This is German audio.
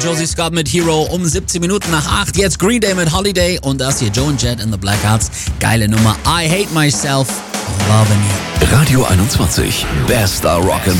Josie Scott mit Hero um 17 Minuten nach 8. Jetzt Green Day mit Holiday und das hier Joe and Jett and the Blackhearts. Geile Nummer. I Hate Myself, Loving You. Radio 21, bester Rock'n'Roll.